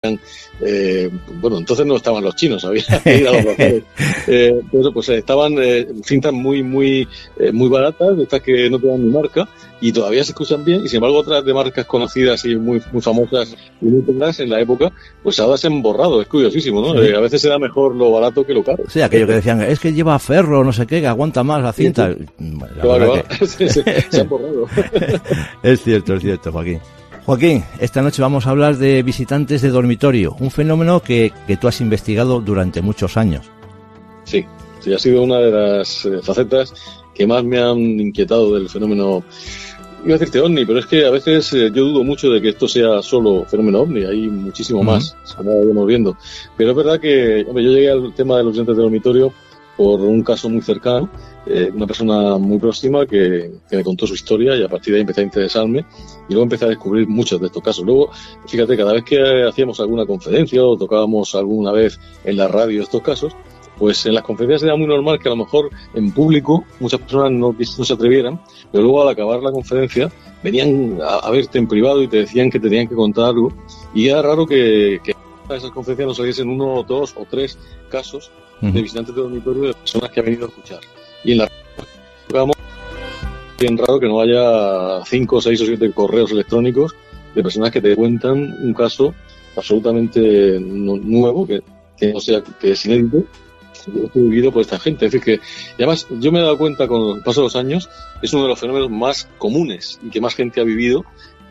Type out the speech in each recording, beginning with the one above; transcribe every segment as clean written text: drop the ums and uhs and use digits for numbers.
están, bueno, entonces no estaban los chinos, había que ir a los bazares. Pero pues estaban cintas muy baratas, de estas que no te dan ni marca, y todavía se escuchan bien, y sin embargo otras de marcas conocidas y muy famosas y muy populares en la época, pues ahora se han borrado. Es curiosísimo, ¿no? Sí. A veces se da mejor lo barato que lo caro. Sí, aquello que decían, es que lleva ferro, no sé qué, que aguanta más la cinta. Claro, se han borrado. Es cierto, Joaquín. Joaquín, esta noche vamos a hablar de visitantes de dormitorio, un fenómeno que tú has investigado durante muchos años. Sí, ha sido una de las facetas que más me han inquietado del fenómeno. Iba a decirte ovni, pero es que a veces yo dudo mucho de que esto sea solo fenómeno ovni, hay muchísimo más, como vamos viendo. Pero es verdad que, hombre, yo llegué al tema de los visitantes de dormitorio por un caso muy cercano, una persona muy próxima que me contó su historia, y a partir de ahí empecé a interesarme y luego empecé a descubrir muchos de estos casos. Luego, fíjate, cada vez que hacíamos alguna conferencia o tocábamos alguna vez en la radio estos casos, pues en las conferencias era muy normal que a lo mejor en público muchas personas no se atrevieran, pero luego al acabar la conferencia venían a verte en privado y te decían que te tenían que contar algo, y era raro que a esas conferencias nos saliesen 1, 2 o 3 casos de visitantes de dormitorio, de personas que han venido a escuchar. Y en la radio bien raro que no haya 5, 6 o 7 correos electrónicos de personas que te cuentan un caso absolutamente nuevo, que no sea, que es inédito, vivido por esta gente. Es decir, que y además yo me he dado cuenta con el paso de los años, es uno de los fenómenos más comunes y que más gente ha vivido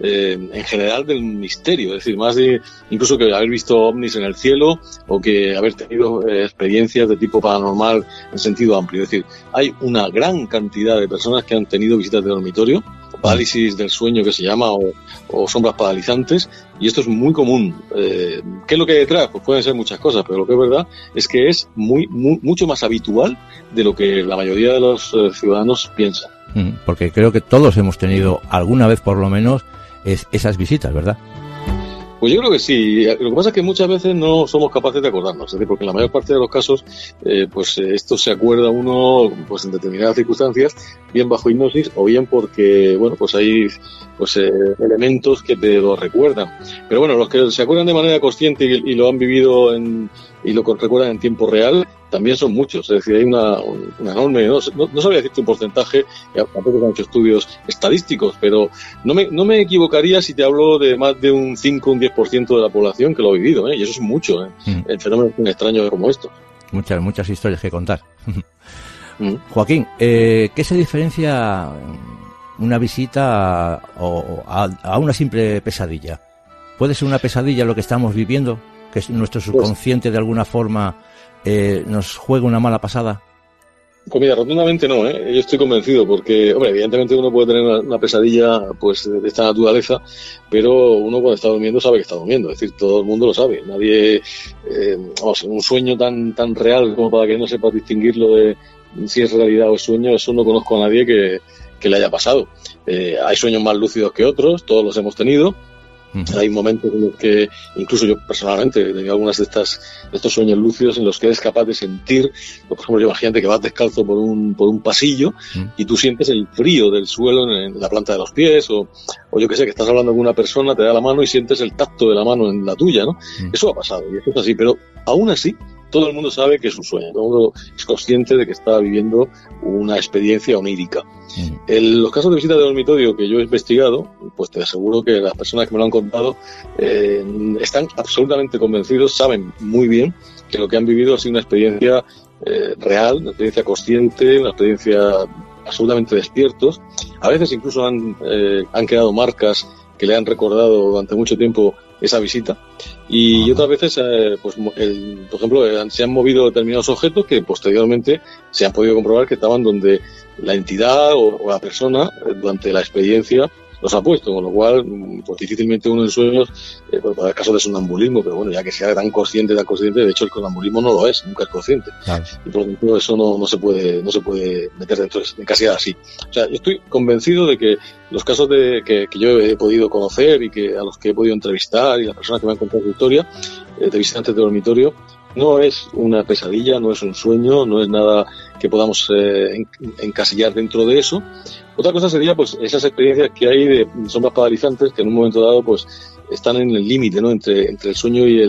en general del misterio. Es decir, más de incluso que haber visto ovnis en el cielo o que haber tenido experiencias de tipo paranormal en sentido amplio. Es decir, hay una gran cantidad de personas que han tenido visitas de dormitorio, parálisis del sueño que se llama, o sombras paralizantes, y esto es muy común. ¿Qué es lo que hay detrás? Pues pueden ser muchas cosas, pero lo que es verdad es que es mucho más habitual de lo que la mayoría de los ciudadanos piensan. Porque creo que todos hemos tenido alguna vez por lo menos esas visitas, ¿verdad? Pues yo creo que sí. Lo que pasa es que muchas veces no somos capaces de acordarnos, es decir, porque en la mayor parte de los casos, esto se acuerda uno, pues en determinadas circunstancias, bien bajo hipnosis o bien porque, bueno, pues hay elementos que te lo recuerdan. Pero bueno, los que se acuerdan de manera consciente y lo han vivido y lo recuerdan en tiempo real, también son muchos. Es decir, hay una enorme, no sabría decirte un porcentaje, tampoco he hecho estudios estadísticos, pero no me equivocaría si te hablo de más de un 5, un 10% de la población que lo ha vivido, y eso es mucho, en fenómenos tan extraños como estos. Muchas historias que contar. Joaquín, ¿qué se diferencia una visita a una simple pesadilla? ¿Puede ser una pesadilla lo que estamos viviendo? ¿Que nuestro subconsciente de alguna forma nos juega una mala pasada? Pues mira, rotundamente no, Yo estoy convencido porque, hombre, evidentemente uno puede tener una pesadilla pues de esta naturaleza, pero uno cuando está durmiendo sabe que está durmiendo, es decir, todo el mundo lo sabe. Nadie, un sueño tan real como para que no sepa distinguirlo de si es realidad o es sueño, eso no conozco a nadie que le haya pasado. Hay sueños más lúcidos que otros, todos los hemos tenido. Hay momentos en los que, incluso yo personalmente, he tenido algunas de estos sueños lúcidos en los que eres capaz de sentir, por ejemplo, imagínate que vas descalzo por un pasillo y tú sientes el frío del suelo en la planta de los pies, o yo que sé, que estás hablando con una persona, te da la mano y sientes el tacto de la mano en la tuya, ¿no? Eso ha pasado y eso es así, pero aún así todo el mundo sabe que es un sueño, todo el mundo es consciente de que está viviendo una experiencia onírica. En los casos de visita de dormitorio que yo he investigado, pues te aseguro que las personas que me lo han contado están absolutamente convencidos, saben muy bien que lo que han vivido ha sido una experiencia real, una experiencia consciente, una experiencia absolutamente despiertos. A veces incluso han quedado marcas que le han recordado durante mucho tiempo esa visita, y otras veces por ejemplo se han movido determinados objetos que posteriormente se han podido comprobar que estaban donde la entidad o la persona durante la experiencia los ha puesto, con lo cual pues difícilmente uno en sueños para el caso de sonambulismo, pero bueno, ya que sea tan consciente, de hecho el sonambulismo no lo es, nunca es consciente, claro. Y por lo tanto eso no se puede meter dentro de casi así. O sea, yo estoy convencido de que los casos que yo he podido conocer y que a los que he podido entrevistar y las personas que me han contado su historia de visitantes de dormitorio, no es una pesadilla, no es un sueño, no es nada que podamos encasillar dentro de eso. Otra cosa sería pues esas experiencias que hay de sombras paralizantes que en un momento dado pues están en el límite, ¿no? entre el sueño y